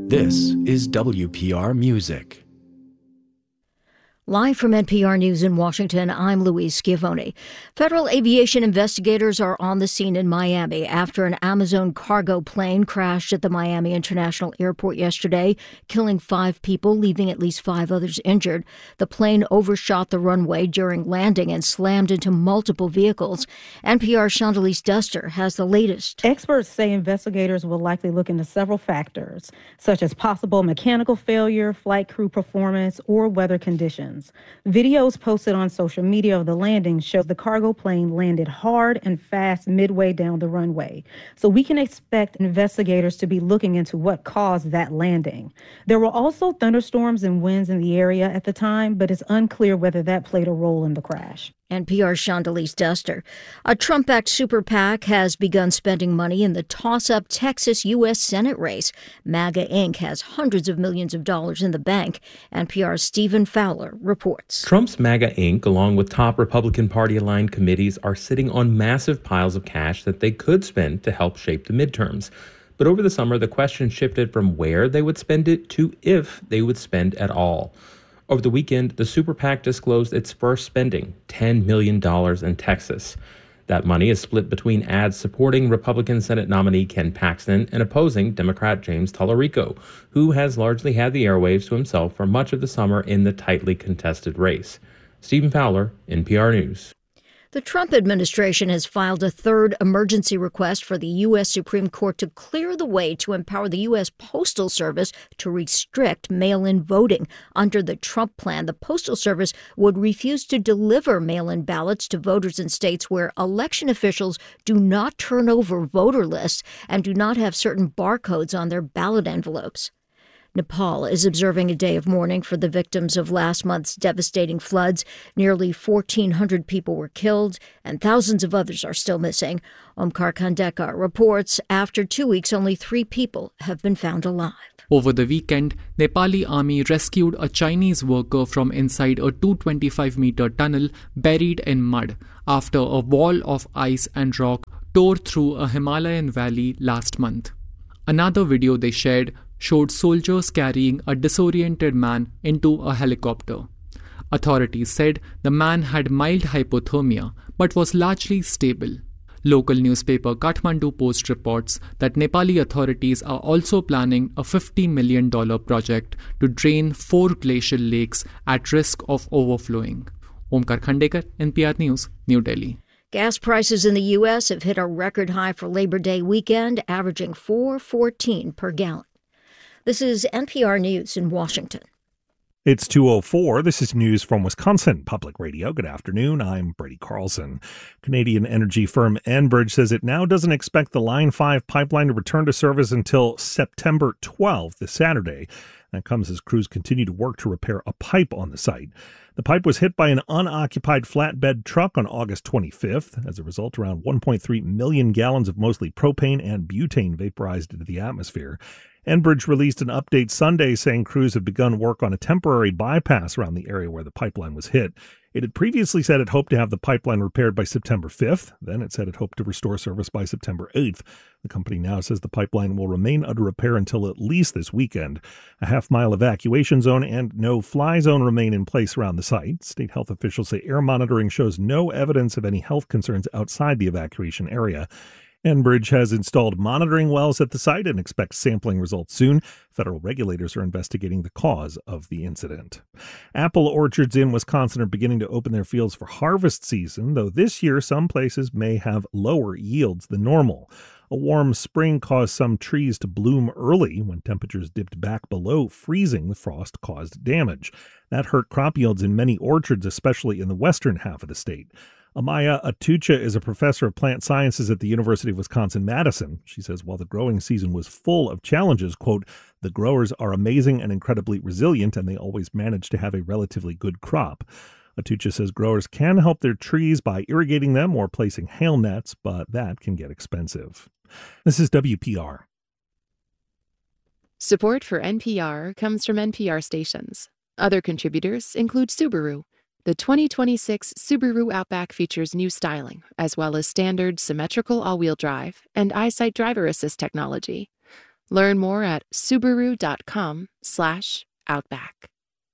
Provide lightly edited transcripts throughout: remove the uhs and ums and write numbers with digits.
This is WPR Music. Live from NPR News in Washington, I'm Louise Schiavone. Federal aviation investigators are on the scene in Miami after an Amazon cargo plane crashed at the Miami International Airport yesterday, killing 5 people, leaving at least 5 others injured. The plane overshot the runway during landing and slammed into multiple vehicles. NPR's Chandalise Duster has the latest. Experts say investigators will likely look into several factors, such as possible mechanical failure, flight crew performance, or weather conditions. Videos posted on social media of the landing show the cargo plane landed hard and fast midway down the runway. So we can expect investigators to be looking into what caused that landing. There were also thunderstorms and winds in the area at the time, but it's unclear whether that played a role in the crash. NPR's Chandalise Duster. A Trump-backed super PAC has begun spending money in the toss-up Texas U.S. Senate race. MAGA Inc. has hundreds of millions of dollars in the bank. NPR's Stephen Fowler reports. Trump's MAGA Inc., along with top Republican Party-aligned committees, are sitting on massive piles of cash that they could spend to help shape the midterms. But over the summer, the question shifted from where they would spend it to if they would spend at all. Over the weekend, the Super PAC disclosed its first spending, $10 million in Texas. That money is split between ads supporting Republican Senate nominee Ken Paxton and opposing Democrat James Tallarico, who has largely had the airwaves to himself for much of the summer in the tightly contested race. Stephen Fowler, NPR News. The Trump administration has filed a third emergency request for the U.S. Supreme Court to clear the way to empower the U.S. Postal Service to restrict mail-in voting. Under the Trump plan, the Postal Service would refuse to deliver mail-in ballots to voters in states where election officials do not turn over voter lists and do not have certain barcodes on their ballot envelopes. Nepal is observing a day of mourning for the victims of last month's devastating floods. Nearly 1,400 people were killed, and thousands of others are still missing. Omkar Khandekar reports after 2 weeks, only 3 people have been found alive. Over the weekend, Nepali army rescued a Chinese worker from inside a 225-meter tunnel buried in mud after a wall of ice and rock tore through a Himalayan valley last month. Another video they shared showed soldiers carrying a disoriented man into a helicopter. Authorities said the man had mild hypothermia but was largely stable. Local newspaper Kathmandu Post reports that Nepali authorities are also planning a $50 million project to drain 4 glacial lakes at risk of overflowing. Omkar Khandekar, NPR News, New Delhi. Gas prices in the U.S. have hit a record high for Labor Day weekend, averaging $4.14 per gallon. This is NPR News in Washington. It's 2:04. This is news from Wisconsin Public Radio. Good afternoon. I'm Brady Carlson. Canadian energy firm Enbridge says it now doesn't expect the Line 5 pipeline to return to service until September 12th, this Saturday. That comes as crews continue to work to repair a pipe on the site. The pipe was hit by an unoccupied flatbed truck on August 25th. As a result, around 1.3 million gallons of mostly propane and butane vaporized into the atmosphere. Enbridge released an update Sunday saying crews have begun work on a temporary bypass around the area where the pipeline was hit. It had previously said it hoped to have the pipeline repaired by September 5th. Then it said it hoped to restore service by September 8th. The company now says the pipeline will remain under repair until at least this weekend. A half-mile evacuation zone and no-fly zone remain in place around the site. State health officials say air monitoring shows no evidence of any health concerns outside the evacuation area. Enbridge has installed monitoring wells at the site and expects sampling results soon. Federal regulators are investigating the cause of the incident. Apple orchards in Wisconsin are beginning to open their fields for harvest season, though this year some places may have lower yields than normal. A warm spring caused some trees to bloom early. When temperatures dipped back below freezing, the frost caused damage. That hurt crop yields in many orchards, especially in the western half of the state. Amaya Atucha is a professor of plant sciences at the University of Wisconsin-Madison. She says while the growing season was full of challenges, quote, the growers are amazing and incredibly resilient, and they always manage to have a relatively good crop. Atucha says growers can help their trees by irrigating them or placing hail nets, but that can get expensive. This is WPR. Support for NPR comes from NPR stations. Other contributors include Subaru. The 2026 Subaru Outback features new styling, as well as standard symmetrical all-wheel drive and EyeSight driver assist technology. Learn more at Subaru.com/Outback.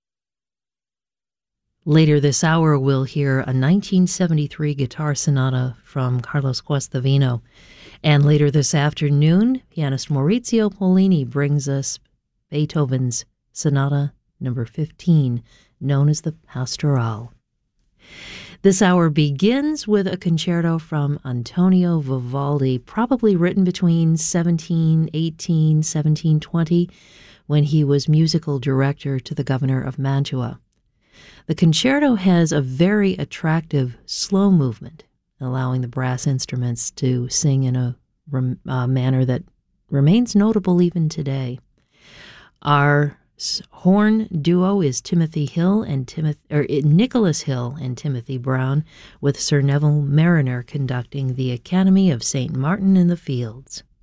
Later this hour, we'll hear a 1973 guitar sonata from Carlos Guastavino. And later this afternoon, pianist Maurizio Pollini brings us Beethoven's Sonata Number 15, known as the Pastoral. This hour begins with a concerto from Antonio Vivaldi, probably written between 1718, 1720, when he was musical director to the governor of Mantua. The concerto has a very attractive slow movement, allowing the brass instruments to sing in a manner that remains notable even today. Our horn duo is Nicholas Hill and Timothy Brown, with Sir Neville Mariner conducting the Academy of St. Martin in the Fields.